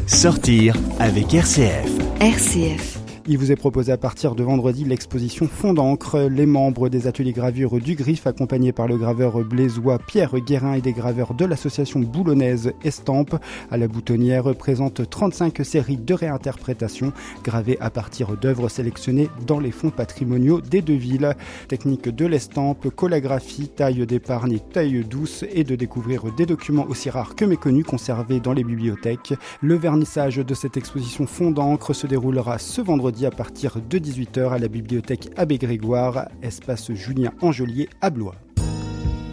Sortir avec RCF. RCF. Il vous est proposé à partir de vendredi l'exposition Fond d'encre. Les membres des ateliers gravure du Griffe, accompagnés par le graveur blésois Pierre Guérin et des graveurs de l'association boulonnaise Estampes, à la Boutonnière, présentent 35 séries de réinterprétations gravées à partir d'œuvres sélectionnées dans les fonds patrimoniaux des deux villes. Technique de l'estampe, collagraphie, taille d'épargne et taille douce, et de découvrir des documents aussi rares que méconnus conservés dans les bibliothèques. Le vernissage de cette exposition Fond d'encre se déroulera ce vendredi à partir de 18h à la bibliothèque Abbé Grégoire, espace Julien Angelier à Blois.